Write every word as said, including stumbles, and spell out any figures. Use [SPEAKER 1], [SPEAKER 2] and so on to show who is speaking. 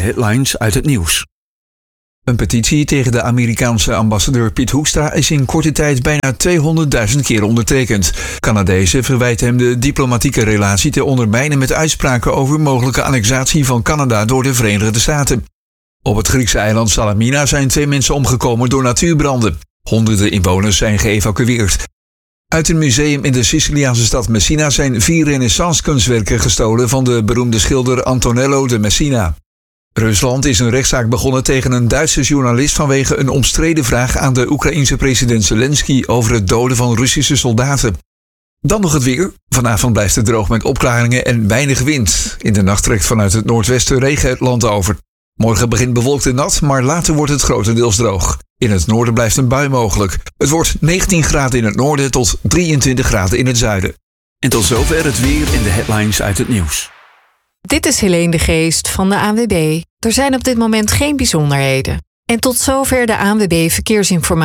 [SPEAKER 1] headlines uit het nieuws. Een petitie tegen de Amerikaanse ambassadeur Piet Hoekstra is in korte tijd bijna tweehonderdduizend keer ondertekend. Canadezen verwijten hem de diplomatieke relatie te ondermijnen met uitspraken over mogelijke annexatie van Canada door de Verenigde Staten. Op het Griekse eiland Salamina zijn twee mensen omgekomen door natuurbranden. Honderden inwoners zijn geëvacueerd. Uit een museum in de Siciliaanse stad Messina zijn vier renaissance-kunstwerken gestolen van de beroemde schilder Antonello de Messina. Rusland is een rechtszaak begonnen tegen een Duitse journalist vanwege een omstreden vraag aan de Oekraïense president Zelensky over het doden van Russische soldaten. Dan nog het weer. Vanavond blijft het droog met opklaringen en weinig wind. In de nacht trekt vanuit het noordwesten regen het land over. Morgen begint bewolkt en nat, maar later wordt het grotendeels droog. In het noorden blijft een bui mogelijk. Het wordt negentien graden in het noorden tot drieëntwintig graden in het zuiden.
[SPEAKER 2] En tot zover het weer en de headlines uit het nieuws.
[SPEAKER 3] Dit is Helene de Geest van de A N W B. Er zijn op dit moment geen bijzonderheden. En tot zover de A N W B Verkeersinformatie.